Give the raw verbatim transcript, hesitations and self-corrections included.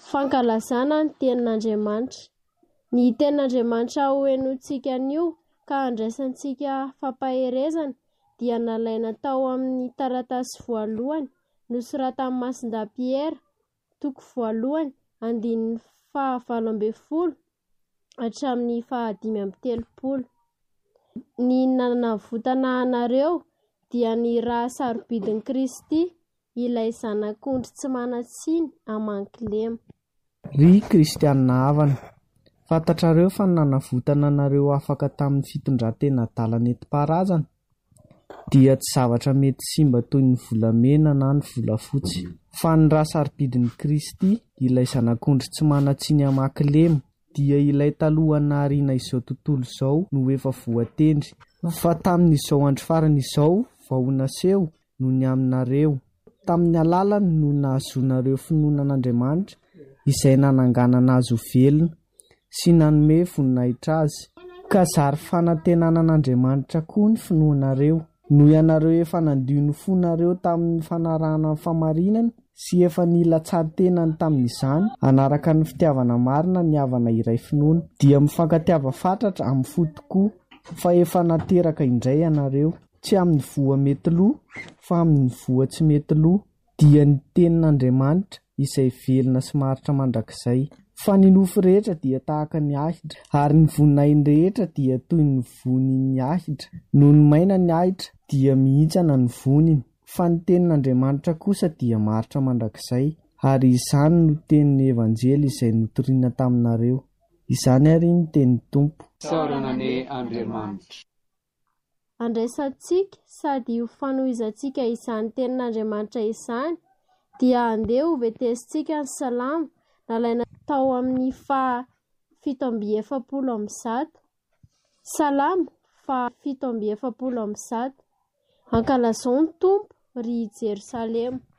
fankalazana ny tenin'Andriamanitra. Ny tenin'Andriamanitra hoenontsika anio ka andraisantsika fampaherezana dia nalaina tao amin'ny taratasy voalohany nosoratan'i Masindapiera, toko voalohany andinin'ny fahavalo ambin'ny folo hatramin'ny fahadimy ambin'ny telopolo. Ny nanavotana anareo dia ny raha sarobidin'i Kristy, ilay zanak'ondry tsy mana-tsiny aman-kilema. Ry kristianina havana, fantatrareo fa nanavotana anareo afaka tamin'ny fitondrantena adalan'ny nentim-paharazana dia tsy zavatra mety simba toy ny volamena na ny volafotsy, fa ny raha sarobidin'i Kristy, ilay zanak'ondry tsy mana-tsiny aman-kilema, dia ilay taloha naharina izao tontolo izao no efa voatendry, fa tamin'izao andro farana izao vao naseho noho ny aminareo. Tamin'ny alalany no nahazoanareo finoana an'Andriamanitra izay nananganana azy ho velona sy nanome voninahitra azy, ka zary fanantenana an'Andriamanitra koa ny finoanareo. Noho ianareo efa nandio ny fonareo tamin'ny fanarahana famarinana sy efa nilatsary tenany tamin'izany anaraka ny fitiavana marina ny havana iray finoana, dia mifankatiava fatratra amin'ny fo tokoa fa efa nateraka indray ianareo, tsy amin'ny voa mety loha fa amin'ny voa tsy mety loha, dia ny tenin'Andriamanitra izay velona sy maritra mandrakizay. Fa ny nofo rehetra dia tahaka ny ahitra, ary ny voninahiny rehetra dia toy ny vonin'ny ahitra. Noho ny maina ny ahitra dia mihintsana ny voniny, fa ny tenin'Andriamanitra kosa dia maritra mandrakizay, ary izany no tenin'ny evanjely izay notoriana taminareo. Izany ary ny tenin'ny Tompo. Andraisantsika sady ho fanohizantsika izany tenin'Andriamanitra izany dia andeha ho vetesintsika ny salamo nalaina tao amin'ny faha fito amby efapolo amby zato. Salamo faha fito amby efapolo amby zato. Ankalazao ny Tompo ry Jerosalema.